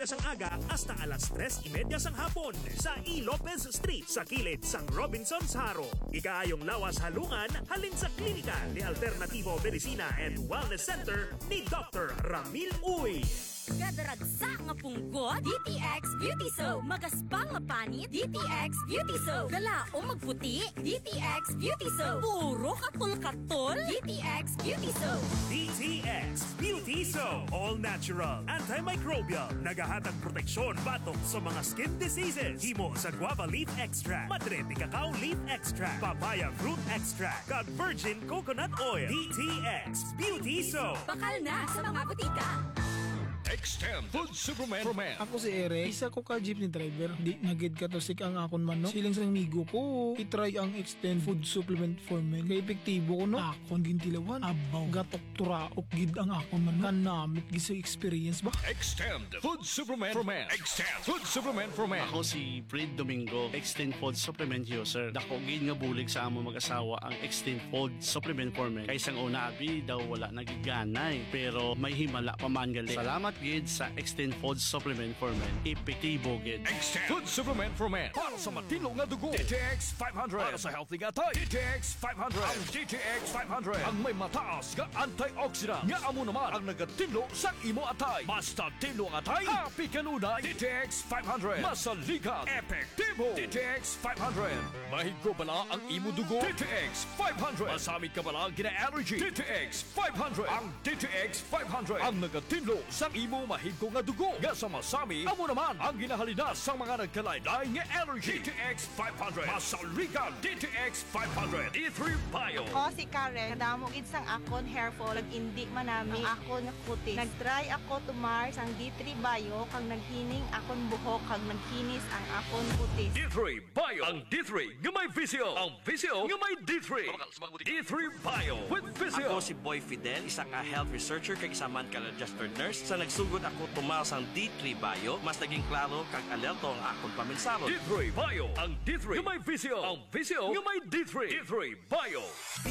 sang aga hasta alas 3:30 sang hapon sa E. Lopez Street sa kilid sang Robinson's Haro. Ikaayong lawas halungan halin sa klinika ni Alternativo Medicina and Wellness Center ni Dr. Ramil Uy. Kadaragsa nga punggod, DTX Beauty Soap. Magaspang nga panit, DTX Beauty Soap. Dala o magputi, DTX Beauty Soap. Puro katol-katol, DTX Beauty Soap. DTX Beauty Soap. All natural, antimicrobial, nagahatag proteksyon batok sa mga skin diseases. Himo sa guava leaf extract, madre de cacao leaf extract, papaya fruit extract, kag virgin coconut oil. DTX Beauty Soap. Bakal na sa mga butika. Extend Food Supplement for Men. Ako si Eric, isa ko ka jeepney driver. Di nagid ka to sik ang akon man, no? Siling sang migo ko, itry ang Extend Food Supplement for Men. Kaya epektibo ko, no? Akon gintilawan, abaw, gatok turaok gid ang akon man, no? Kanamit gisa experience ba? Extend Food Supplement for Men. Extend Food Supplement for Men. Ako si Fred Domingo, Extend Food Supplement user. Dako gid nga bulig sa amo mag-asawa ang Extend Food Supplement for Men. Kay sang una abi daw wala nagiganay, pero may himala pa man gali. Salamat gid sa Extend Food Supplement for Men. Epektibo gid. Extend Food Supplement for Men. Para sa matino nga dugo, DTX 500. Para sa healthy nga tayo, DTX 500. Ang DTX 500 ang may mataas nga antioxidant nga amo naman ang nagatinlo sa imo atay. Basta tinlo ang atay, happy kanunay. DTX 500 masaligan, epektibo. DTX 500 mahigko bala ang imo dugo. DTX 500 masamit ka bala gina-allergy. DTX 500 ang DTX 500 ang nagatinlo sa imo mahigko nga dugo nga sa masami amo naman ang ginahalina sa mga nagkalaylay nga allergy. DTX 500 masaligan. DTX 500 E3 Bio. O si Karen, kadamo gid sang akon hair fall, indi manami ang akon nga kutis. Nagtry ako tumar sang D3 Bio kang naghining akon buhok kag nagkinis ang akon kutis. D3 Bio. Ang D3 nga may visio. Ang visio nga may D3. D3 Bio with visio. Ako si Boy Fidel, isang health researcher kag isa man ka registered nurse. Sa nagsugod ako tumaw sang D3 Bio, mas naging klaro kag alerto ang akong paminsaro. D3 Bio. Ang D3 nga may visio. Ang visio nga may D3. D3 Bio.